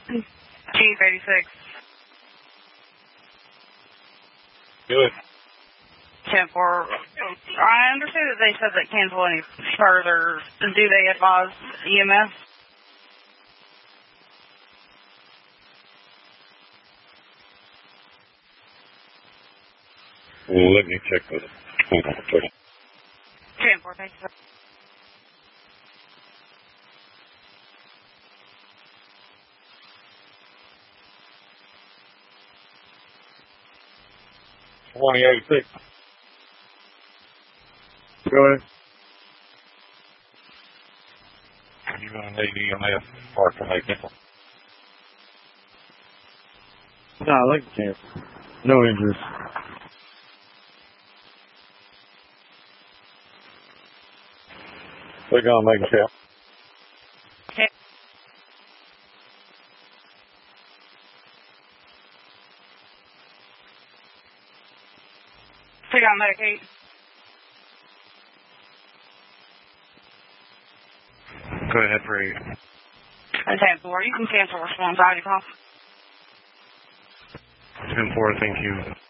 Chief 86. Good. 10-4. I understood that they said that cancel any further. Do they advise EMS? Well, let me check with it. Hold on a second. 10-4, thank you. $20.86. Go ahead. You're going to need EMS part to make it. No, I think you can. No injuries. They're going to make a check. Okay. Take on Medicaid. Go ahead, Bree. 10-4. You can cancel response. I already called. 10-4, thank you.